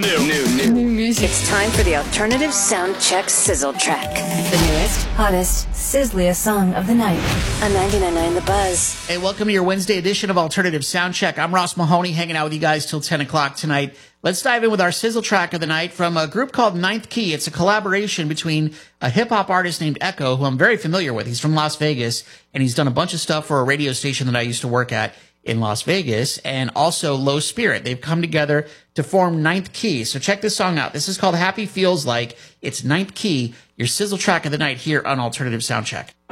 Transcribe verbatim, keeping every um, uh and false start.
new. New, new. New music. It's time for the Alternative Soundcheck Sizzle Track. The newest, hottest, sizzliest song of the night. On ninety-nine point nine The Buzz. Hey, welcome to your Wednesday edition of Alternative Soundcheck. I'm Ross Mahoney, hanging out with you guys till ten o'clock tonight. Let's dive in with our sizzle track of the night from a group called Ninth Key. It's a collaboration between a hip-hop artist named Echo, who I'm very familiar with. He's from Las Vegas, and he's done a bunch of stuff for a radio station that I used to work at in Las Vegas, and also Low Spirit. They've come together to form Ninth Key. So check this song out. This is called Happy Feels Like. It's Ninth Key, your sizzle track of the night here on Alternative Soundcheck.